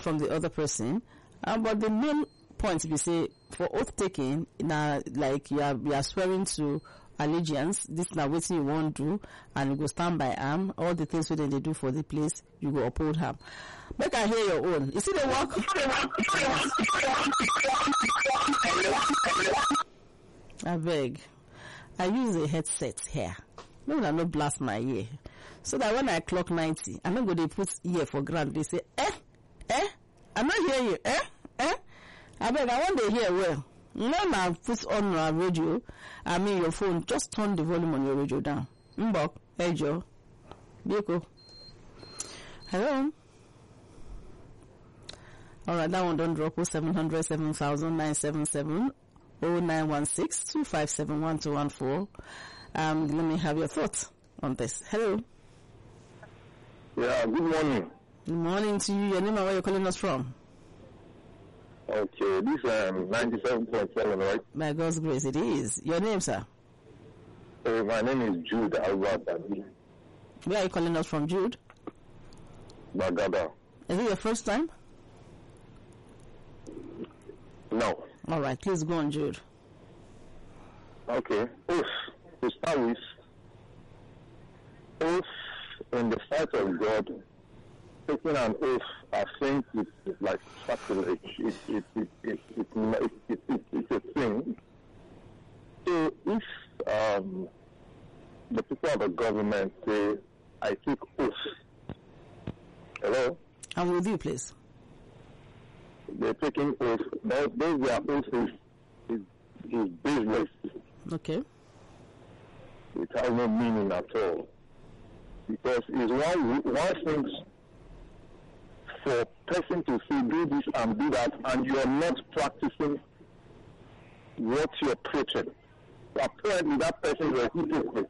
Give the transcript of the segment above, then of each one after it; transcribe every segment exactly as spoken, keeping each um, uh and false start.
from the other person. Um, but the main point be say for oath taking, now like you are you are swearing to allegiance, this now what you want to do, and you go stand by arm, all the things that they do for the place, you go uphold her. Make I hear your own. You see the work? I beg. I use a headset here. No, I not blast my ear. So that when I clock ninety, I'm not going to put ear for ground. They say, eh, eh, I'm not hearing you, eh, eh. I beg, I want to hear well. No, now put on your radio, I mean your phone, just turn the volume on your radio down. Mbok, hey Joe. Biko. Hello? Alright, that one don't drop. oh seven hundred, seven thousand, nine seven seven, oh nine one six, two five seven, one two one four. Um, let me have your thoughts on this. Hello? Yeah, good morning. Good morning to you. Your name and where you're calling us from? Okay, this is um, ninety-seven point seven, right? By God's grace, it is. Your name, sir? Uh, my name is Jude Alwadabi. Where are you calling us from, Jude? Bagada. Is it your first time? No. All right, please go on, Jude. Okay. Oath. To start with, oath in the sight of God, taking an oath, I think it's, it's like sacrilege. It, it, it, it, it, it, it, it, it's a thing. So if um, the people of the government say, I take oath, hello? I'm with you, please. They're taking oath. Those, those their oath is, is, is business. Okay. It has no meaning at all. Because it's one, one thing for a person to say, do this and do that, and you're not practicing what you're preaching. Apparently that person is a hypocrite.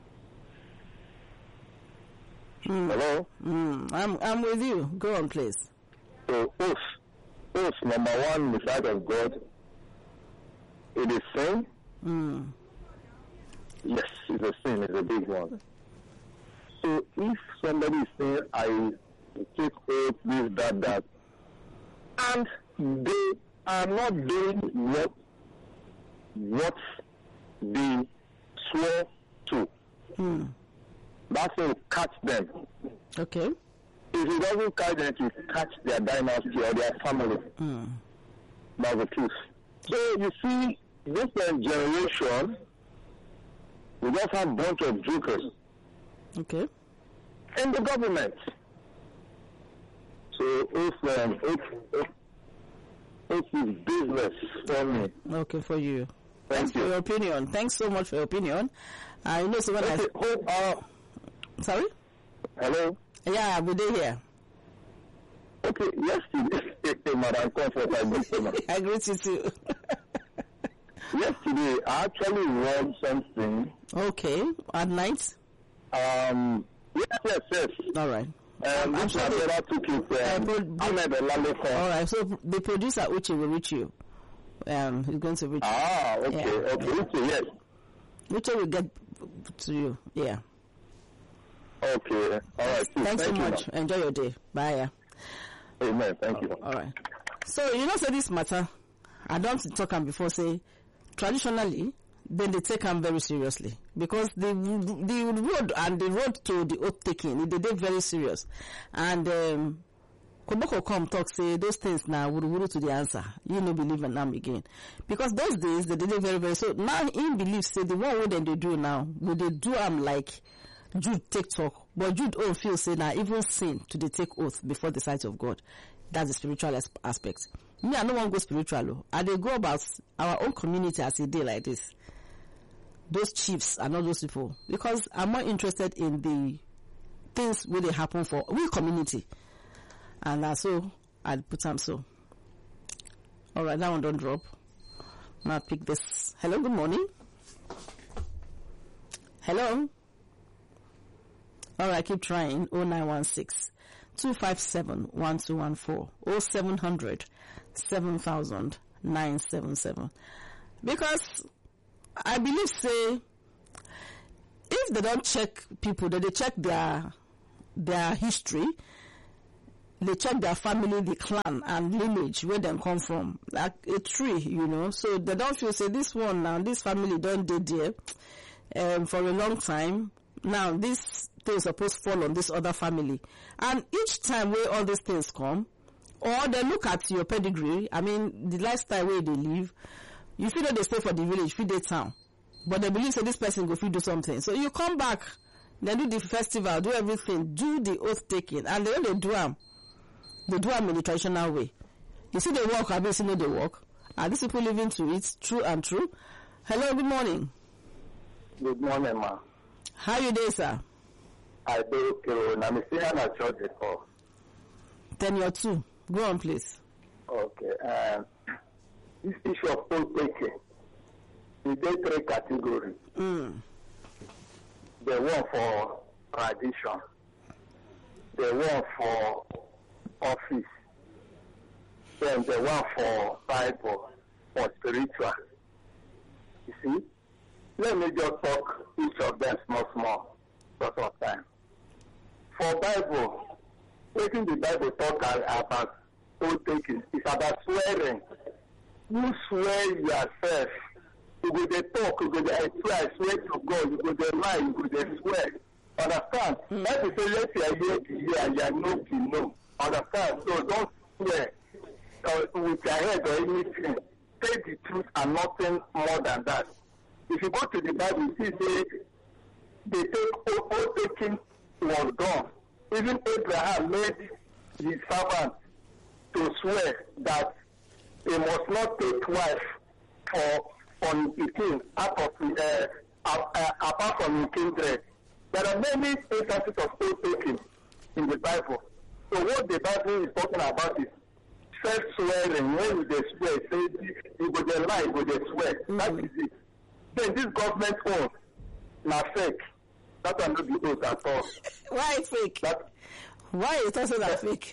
Mm. Hello? Mm. I'm, I'm with you. Go on, please. So, oath. Oath, number one, in the sight of God, it is sin. Mm. Yes, it's a sin, it's a big one. So if somebody is saying, I take oath, this, that, that, and they are not doing what, what they swore to, Mm. that will catch them. Okay. If it doesn't catch them, it will catch their dynasty or their family. Mm. That's the truth. So you see, this uh, generation, we just have a bunch of jokers Okay. in the government. So if um, if, if, if it's business for me. Okay, for you. Thank Thanks you. for your opinion. Thanks so much for your opinion. I uh, know so when Okay, I... hold, uh, Sorry? hello? Yeah, we did here. Okay, yesterday, Madam Comfort, I did I greet you too. Yesterday, I actually read something. Okay, at night? Um, yes, yes, yes. All right. Um, I'm this sure my they- brother took it. Uh, Um, pro- Ahmed Elaleko. All right, so the producer Uche will reach you. Um, he's going to reach you. Ah, okay, Yeah, okay, yeah. okay, yes. Uche will get to you. Yeah. Okay, all right. Please, Thanks so thank you, much. Enjoy your day. Bye. Yeah. ma'am. Amen, thank you. All right. So, you know, say this matter, I don't talk am before, say, traditionally, then they take them very seriously. Because the the road and the road to the oath taking, they take very serious. And, um, Koboko come talk, say, those things now, wuru wuru to the answer. You no believe in them again. Because those days, they did it very, very, so now in belief, say, the one way they do now, will they do am like, Jude take talk, but Jude own feel say now even sin to the take oath before the sight of God. That's the spiritual as- aspect. Me, I no want go spiritual. Oh. I they go about our own community as a day like this. Those chiefs are not those people because I'm more interested in the things where they happen for we community, and uh, so I put them so. All right, that one don't drop. Now pick this. Hello, good morning. Hello. All right, keep trying. oh nine one six, two five seven, one two one four. oh seven hundred, seven thousand, nine seven seven. Because I believe, say, if they don't check people, that they check their their history, they check their family, the clan and lineage where they come from, like a tree, you know. So they don't feel say this one now, this family don't did there um, for a long time. Now this thing is supposed to fall on this other family, and each time where all these things come, or they look at your pedigree. I mean, the lifestyle where they live. You feel that they stay for the village, feel the town, but they believe that this person go feel do something. So you come back, they do the festival, do everything, do the oath taking, and then they do them. They do them in the traditional way. You see they work, I mean, see no they work. Are these people living to it? True and true. Hello, good morning. Good morning, ma. How you doing, sir? I do okay. I'm saying I church before. Ten year two. Go on, please. Okay. Um, this issue of oath taking, we get three categories. Mm. The one for tradition, the one for office, then the one for Bible, for spiritual. You see? Let me just talk each of them small, small, because of time. For Bible, taking the Bible talk about oath taking is about swearing. You swear yourself. You go dey talk, you go dey I swear, I swear to God, you go dey lie, you go dey swear. Understand? Mm. That is say let your hear be hear and your know be know. Understand? So don't swear uh, with your head or anything. Say the truth and nothing more than that. If you go to the Bible, you see say they take oath taking was done. Even Abraham made his servant to swear that he must not take wife for on the king out of uh, uh, uh, apart from the kindred. There are many instances of oath taking in the Bible. So what the Bible is talking about is self-swearing. When you swear, say you go dey lie, you go dey swear. Mm-hmm. That is it. Then this government oath na fake. That one not be oath at all. Why fake? That, Why is also that fake?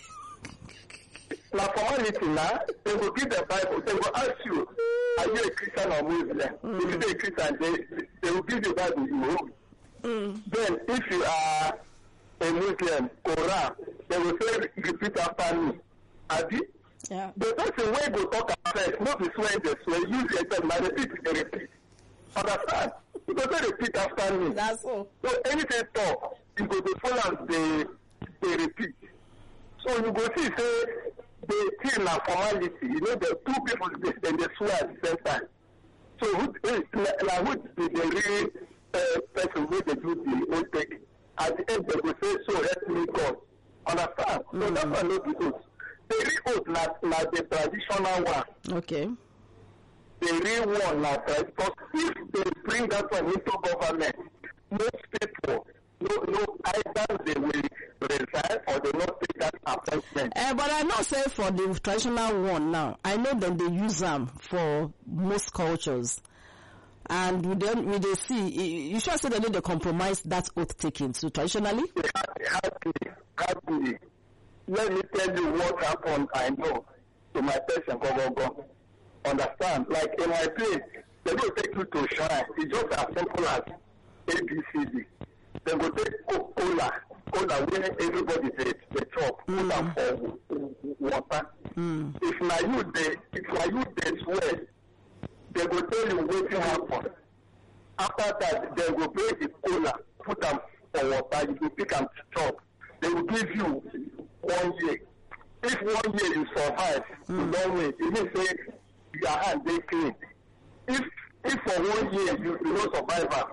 Na formality na. They will give the Bible. They will ask you, are you a Christian or Muslim? Mm. If you say a Christian, they, they will give the Bible you hold. Mm. Then if you are a Muslim, Quran, they will say, repeat after me. Abi? Yeah. The person wey go talk first, not be swear the swear, use yourself, na repeat, they repeat. Understand? You go say repeat after me. That's all. So anything talk, you go to follow and they, they repeat. So you go see, say, the thing na formality. You know, the two people, they, they swear at the same time. So who, like, who be the real uh, person who they do the oath taking? At the end, they will say, so help me God. Understand? Mm-hmm. So that's why no be oath. The real oath na, na the traditional one. Okay. The real one na right? Because if they bring that one into government, most people, no, no, either they will resign or they not take that appointment. Uh, but I know say for the traditional one now, I know that they use them for most cultures. And we don't, we they see, you should say that they compromise that oath taking. So traditionally? Happily, happily. Let me tell you what happened, I know, to my person, go, go, go. Understand? Like in my place, they will take you to shrine. It's just as simple as A B C D. They will take cola, cola where everybody they, they chop, put them for water. Mm. If na you they, if na you they swear, they will tell you what will happen. After that, they will break the cola, put them for water, you will pick and chop. They will give you one year. If one year you survive, mm. you don't win. It means say your hand they clean. If if for one year you you no survive,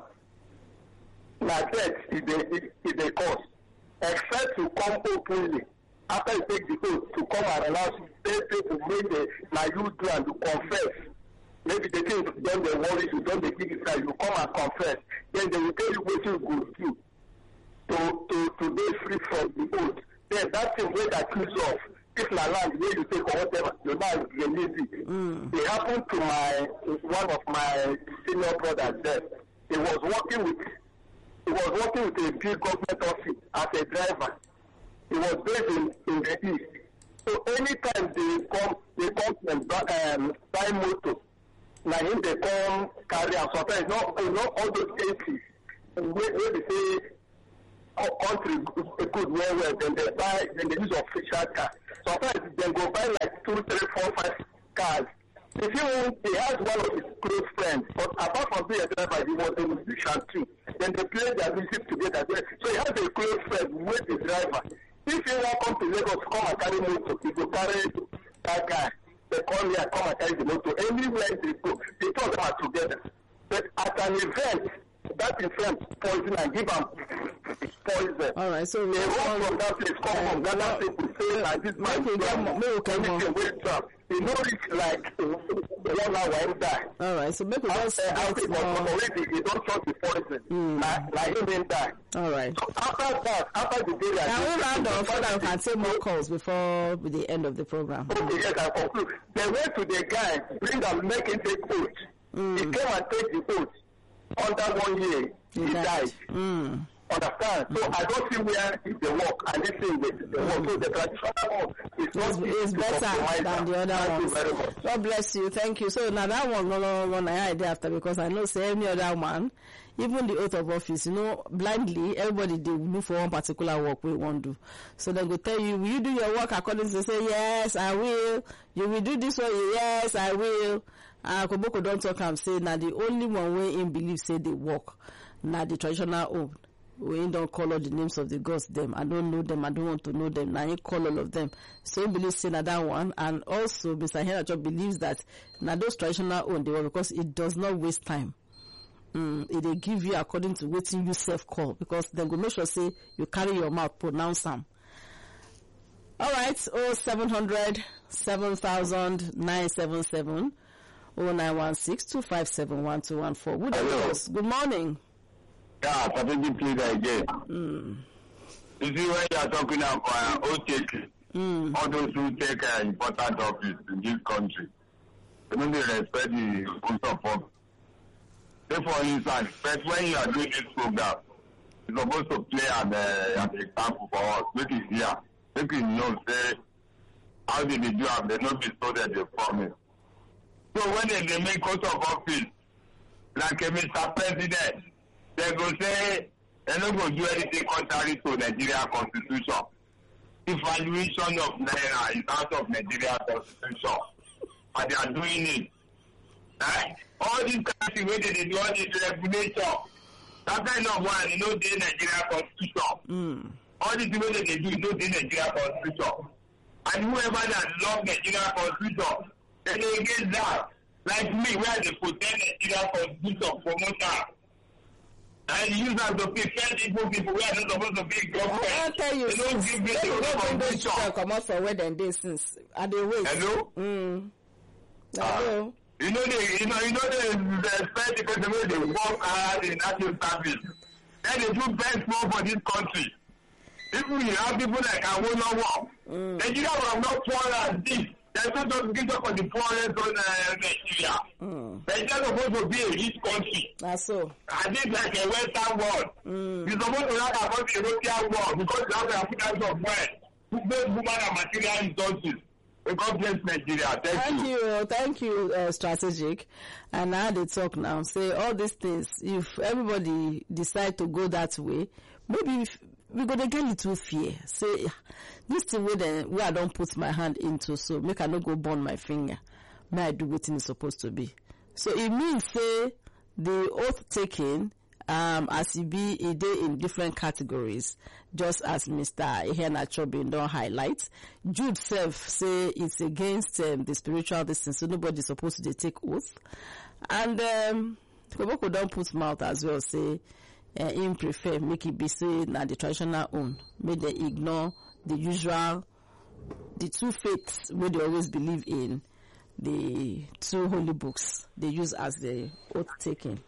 na death is the is the cause. Except to come openly after you take the oath to come and announce, tell people make the na you do and to confess. Maybe the thing then they worry you, don't they give it time, you come and confess. Then they will tell you what you go do to to to be free from the oath. Then that thing wey they accuse of, if na land wey you take or whatever, you now release it. Mm. It happened to my one of my senior brothers there. He was working with he was working with a big government office as a driver. He was based in, in the east. So anytime they come they come and um, buy motor, na him they come carry am. Sometimes not you know all those cases where, where they say country good well well, then they buy, then they use official car. Sometimes they go buy like two, three, four, five cars. If you want, he has one of his close friends, but apart from being a driver, he was a musician too. Then they play their music together. So he has a close friend with the driver. If you want to come to Lagos, come and carry motor, you go carry that guy. They come here, come and carry the motor. Anywhere they go, the two of them are together. But at an event, that event poison and give them poison. All right, so they run from that place, come uh, from Ghana people say like this man is anything wait up. You know it's like one hour and die. All right, so make we just uh, after but already you don't trust the poison. Mm. Like, like him didn't die. All right. So after that, after the day, now we round off so that we can take more calls before the end of the program. Okay, mm. yes, I conclude. They went to the guy, bring them, make him take oath. Mm. He came and take the oath. Under one year, he, he died. died. Mm. Understand? So mm. I don't see where is the work and this thing with the work. So the traditional work is not it's better than the other ones. God bless you. Thank you. So now that one no longer I idea after because I know say any other one, even the oath of office, you know, blindly everybody they look for one particular work we want to do. So they go tell you, will you do your work according to say yes, I will. You will do this one, yes, I will. Uh, Koboko don't talk and say now the only one way in believe say they work. Now the traditional oath. We don't call all the names of the gods them. I don't know them. I don't want to know them. Now you call all of them. So he believes say that one. And also, Mister Henacho believes that now those traditional own they work because it does not waste time. Mm, it they give you according to what you self call because then go make sure say you carry your mouth pronounce them. All right. Oh seven hundred seven thousand nine seven seven oh nine one six two five seven one two one four. Good morning. Good morning. Yeah, strategic leader again. Mm. You see, when you are talking about uh, O T K, mm. all those who take an uh, important office in this country, they don't respect the rules of office. Therefore, instance, first when you are doing this program, you're supposed to play an, uh, an example for us. Make it here. Make it know, say, how did they do it? They not be so that they promise. So when they, they make out of office, like a Mister President, they go say they don't go do anything contrary to Nigeria Constitution. The valuation of Naira is out of Nigeria Constitution. And they are doing it. Right? All these countries where they do all this regulation, that kind of one, you know, the Nigeria Constitution. Mm. All these things that they do, you know, the Nigeria Constitution. And whoever that love Nigeria Constitution, then they against that. Like me, where they protect Nigeria Constitution for motor. And use as to defend people, people who are not supposed to be government. I'll tell you, they don't give me the constitution. Come out for where they did since. Are they wait? Hello? Mm. Uh, Hello? you know, they, you know, you know, they, they expect because the way they work hard in national service. Then they do best more for this country. If we have people like Awolowo, mm. Nigeria will have not poor as this. There's no justification for the poorest on uh, Nigeria. Mm. Nigeria is supposed to be a rich country. That's so. And this like a Western world. Mm. You're supposed to have about the European world because you have the Africans of wealth, who make women and material resources. God bless Nigeria. Thank, thank you. you. Thank you, uh, Strategic. And now they talk now. Say all these things, if everybody decide to go that way, maybe if we go to get little fear. Say, this thing where, the, where I don't put my hand into, so make I not go burn my finger. May I do what it's supposed to be. So it means, say, the oath taking, um, as it be, it day in different categories, just as Mister Iheanacho been don't highlight. Jude self say it's against um, the spiritual distance, so nobody's supposed to take oath. And, um, Koboko don't put mouth as well, say, Uh, him prefer make it be say na the traditional own, make they ignore the usual, the two faiths where they always believe in, the two holy books they use as the oath taking.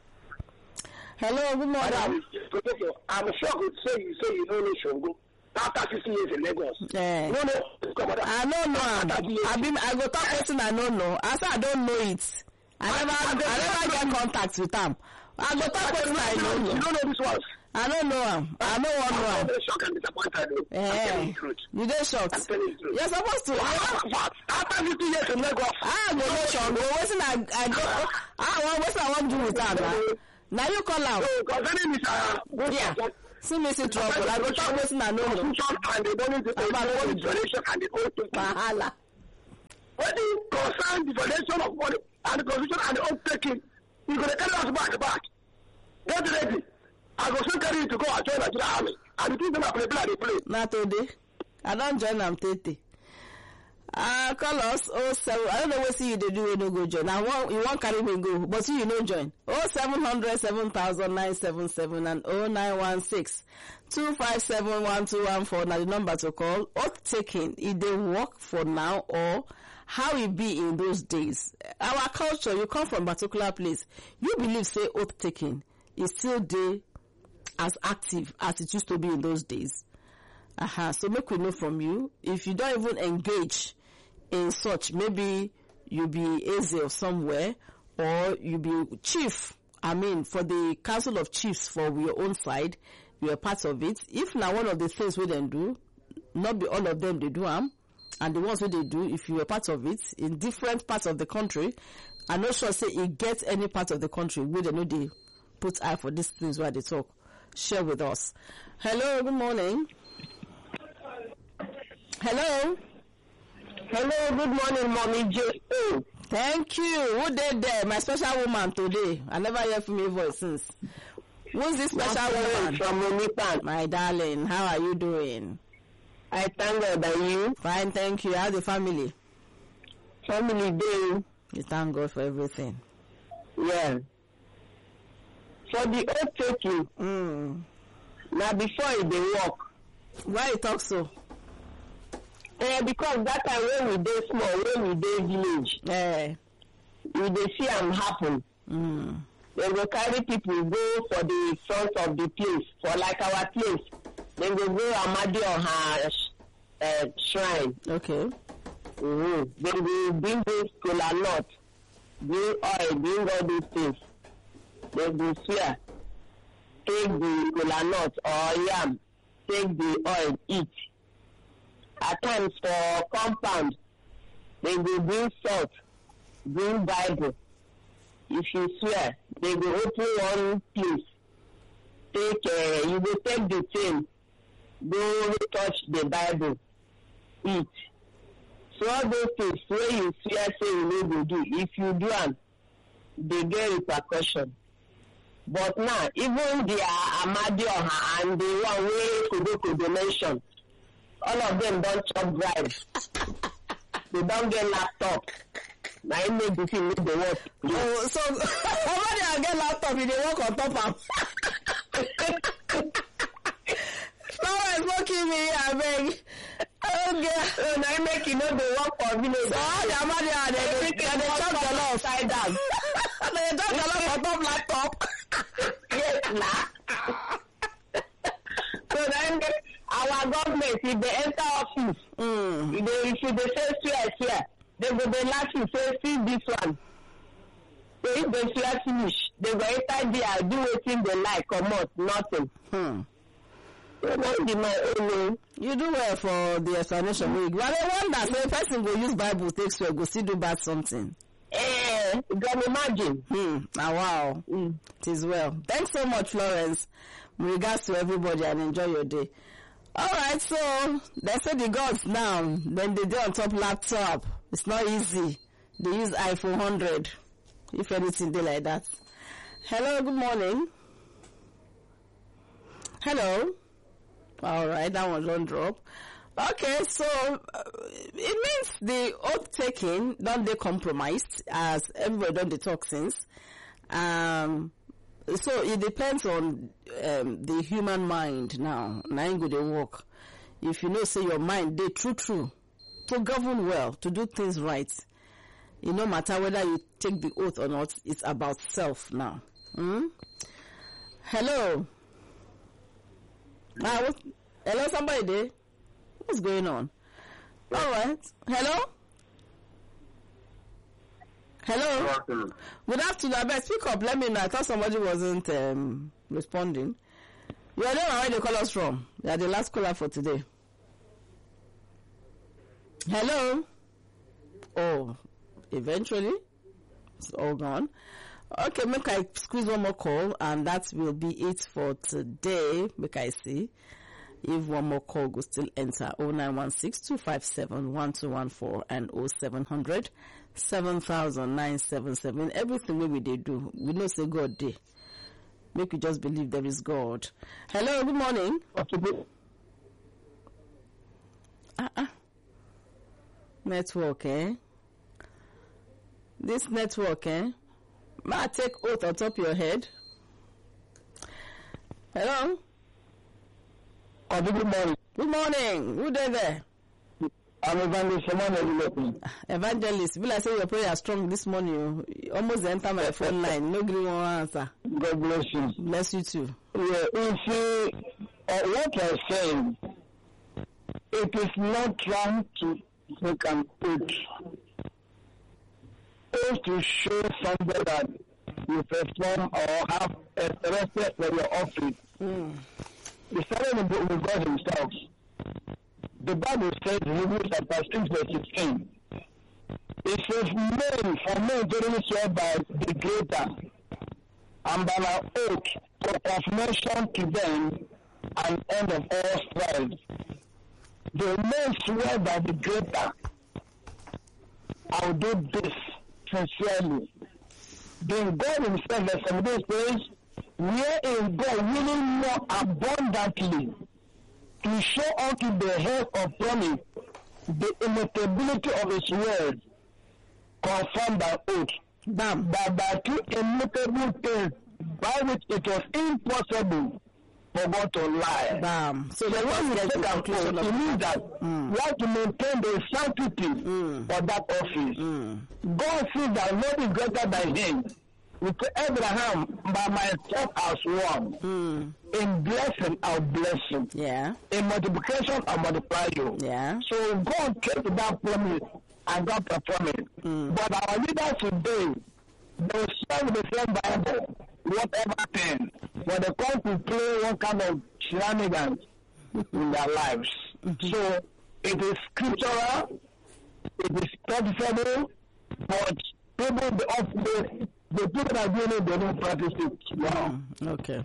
Hello, good morning. I'm sure good say you say you don't know Shongo. After fifty years in Lagos. Yeah. No, no, I don't know. I been I go talk person I don't know. I say I don't know it. I never I never get contact with them. I go talk person I know. You don't know this one. I don't know him. I know one know him. I'm shocked and disappointed. Yeah. You dey shocked. You're supposed to. After fifty years in Lagos. I go no shock. Wetin I I go. I want wetin I want do with am na. Now you call out. So concerning this, uh, yeah. See me see trouble. I go talk wetin I no know. And the money, the money donation and the old taking. Wahala. What do you concern the donation of money and the constitution and the old taking? You go to carry us back back. Get ready. I go soon carry you to go and join Nigeria Army. And the things that I play, play, they play. Na today. I don join am tete. Uh, call us oh seven. I don't know what see you they do when you go join. I want you want carry me go, but you no join. Oh seven hundred seven thousand nine seven seven and oh nine one six two five seven one two one four. Now the number to call. Oath taking, if they work for now or how it be in those days. Our culture, you come from a particular place, you believe say oath taking is still there as active as it used to be in those days. Aha, uh-huh. So make we know from you. If you don't even engage in such, maybe you be Eze of somewhere, or you be chief. I mean, for the council of chiefs for your own side, you are part of it. If now one of the things we then do, not be all of them they do them, and the ones who they do, if you are part of it in different parts of the country, I'm not sure say it gets any part of the country where they know they put eye for these things while they talk. Share with us. Hello, good morning. Hello. Hello, good morning, Mommy J. Oh. Thank you. Who did there? My special woman today. I never hear from your voice since. Who's this special woman? From Monipan. My darling, how are you doing? I thank God. And you? Fine, thank you. How's the family? Family day. You thank God for everything. Yeah. For the old taking. Mm. Now before they walk. Why you talk so? Eh, because that time when we dey small, when we dey village, eh, we dey see am happen. Mm. They go carry people go for the front of the place, for like our place. They go go Amadioha uh, shrine. Okay. Mm-hmm. They go bring this kola nut, bring oil, bring all these things. They go swear, take the kola nut or yam, take the oil, eat. At times for compound, they go bring salt, bring Bible. If you swear, they go open one place. Take, uh, you go take the thing, go touch the Bible, eat. So all those things where you swear say you no go do, if you do them, they get repercussion. But now, even the uh, Amadioha and the one where Kodo Kodo mention, all of them don't chop bribe. They don't get laptop. Now I make the thing make the work. Oh, so when they get laptop, they work on top of. Florence, don't kill me, I beg. Okay. So now I make you know the work for village. So all the money they they chop the law side down. They chop the law on top laptop. Yes, nah. So then our government, if they enter office, mm. if they if they say swear, swear, they go they laugh you say see this one. So if they swear finish, they go enter there, do wetin they like, come out, nothing. Hmm. So don't be my own. You do well for the explanation. Mm. But I wonder, say a person go use Bible, take swear, go still do bad something. Eh, you can imagine. Hmm. Ah, wow. Mm. It is well. Thanks so much, Florence. In regards to everybody, and enjoy your day. All right, so they say the gods now, then they do on top laptop. It's not easy. They use iPhone one hundred, if anything, they like that. Hello, good morning. Hello. All right, that one don't drop. Okay, so uh, it means the oath taking don't they compromised, as everybody don't they talk since. Um. So it depends on um, the human mind now. Now go they work. If you know, say your mind, they true true to govern well, to do things right. It no matter whether you take the oath or not. It's about self now. Hmm? Hello. Ah, what? Hello, somebody there. What's going on? All right. Hello. Hello. Good afternoon. Good afternoon. I better speak up. Let me know. I thought somebody wasn't um, responding. You are there where they call us from. You are the last caller for today. Hello. Oh, eventually, it's all gone. Okay, make I squeeze one more call, and that will be it for today. Make I see if one more call will still enter. oh nine one six, two five seven, one two one four and oh seven hundred, seven thousand, nine seven seven. Everything we they do, we know say God dey. Make you just believe there is God. Hello, good morning. Uh-uh. Network, eh? This network, eh? May I take oath on top of your head? Hello? Oh, good morning. Good morning. Who there there? I'm Evangelist Simon. Evangelist, will I say your prayer strong this morning? You almost enter my phone line. No green one answer. God bless you. Bless you too. Yeah, you see, uh, what I'm saying, it is not trying to make an oath. Oath to show somebody that you perform or have a respect for your office. Mm. It's started with God Himself. The Bible says in Hebrews chapter six verse sixteen. It says, men for men to swear by the greater, and by an oath for confirmation to them, an end of all strife. The men swear by the greater. I will do this sincerely. Then God Himself, as some days says, wherein God willing more abundantly to show unto the head of promise the immutability of His word, confirmed by oath, that by two immutable things by which it was impossible for God to lie. Bam. So, So when you take an oath, it means that Mm. you have to maintain the sanctity Mm. of that office. Mm. God sees that nobody greater than Him. With Abraham, by myself as one. Mm. In blessing, I'll bless you. Yeah. In multiplication, I'll multiply you. Yeah. So God kept that promise and God performed it. Mm. But our leaders today, they will share the same Bible, whatever thing, but they come to play one kind of shenanigans in their lives. Mm-hmm. So it is scriptural, it is practicable, but people they often the people that are doing it, they don't practice it. Wow. Mm. Okay.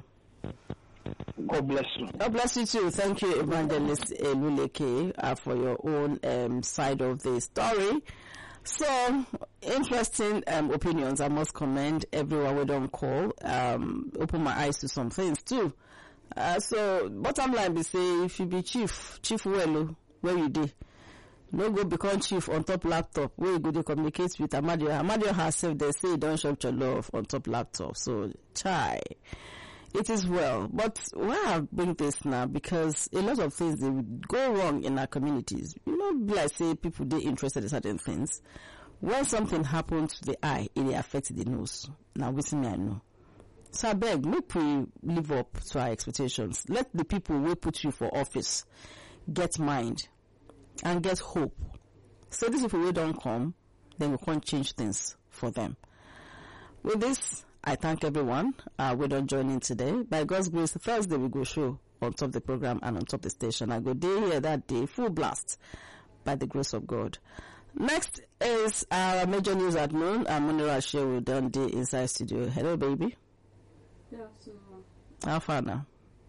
God bless you. God bless you too. Thank you, Evangelist Eluleke, uh, for your own um, side of the story. So, interesting um, opinions. I must commend everyone we don't call. Um, open my eyes to some things too. Uh, so, bottom line be say, if you be chief, chief well, where you dey? No go become chief on top laptop. Where you go to communicate with Amadio. Amadio herself, they say don't show your love on top laptop. So, chai. It is well. But why I bring this now? Because a lot of things, they would go wrong in our communities. You know, be like say people, they interested in certain things. When something happens to the eye, it affects the nose. Now, with me, I know. So I beg, make we live up to our expectations. Let the people who put you for office get mind and get hope. So these people who don't come, then we can't change things for them. With this, I thank everyone uh, we don't join in today. By God's grace, Thursday we go show on top the program and on top the station. I go day here that day, full blast, by the grace of God. Next is our major news at noon. I'm Munira Shehu down there inside studio. Hello, baby. Yeah, so, How far now?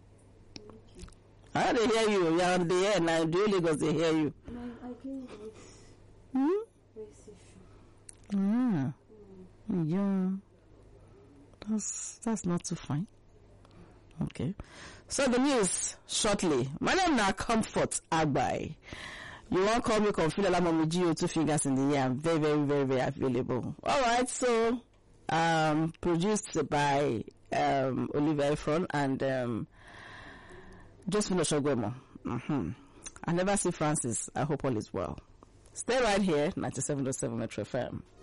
How they hear you? You're on the air now. The Lagos they hear you. my, I came with Hmm? PlayStation. Ah. Yeah. That's that's not too fine. Okay. So the news shortly. My name is Comfort Agbai. You won't call me Confidel Amamuji, two fingers in the air. I'm very, very, very, very available. All right. So, um, produced by um Oliver Efron and um Josephine Oshogwemo. Mm-hmm. I never see Francis. I hope all is well. Stay right here, ninety-seven point seven Metro F M.